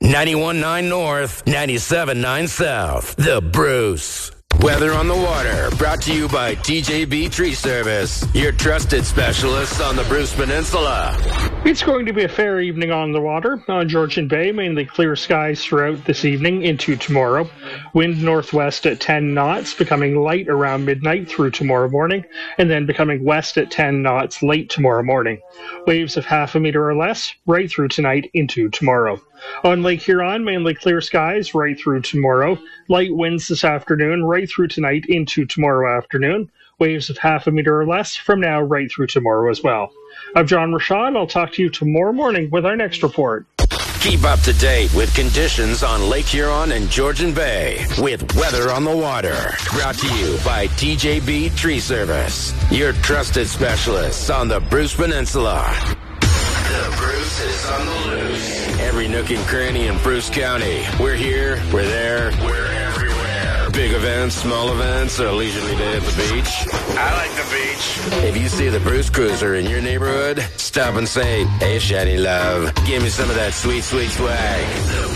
91.9 North, 97.9 South. The Bruce. Weather on the Water, brought to you by TJB Tree Service, your trusted specialists on the Bruce Peninsula. It's going to be a fair evening on the water. On Georgian Bay, mainly clear skies throughout this evening into tomorrow. Wind northwest at 10 knots, becoming light around midnight through tomorrow morning, and then becoming west at 10 knots late tomorrow morning. Waves of half a meter or less right through tonight into tomorrow. On Lake Huron, mainly clear skies right through tomorrow. Light winds this afternoon right through tonight into tomorrow afternoon. Waves of half a meter or less from now right through tomorrow as well. I'm John Rashad. I'll talk to you tomorrow morning with our next report. Keep up to date with conditions on Lake Huron and Georgian Bay with Weather on the Water. Brought to you by TJB Tree Service, your trusted specialists on the Bruce Peninsula. The Bruce is on the loose. Every nook and cranny in Bruce County. We're here, we're there, we're everywhere. Big events, small events, a leisurely day at the beach. I like the beach. If you see the Bruce Cruiser in your neighborhood, stop and say, "Hey, Shiny Love, give me some of that sweet, sweet swag."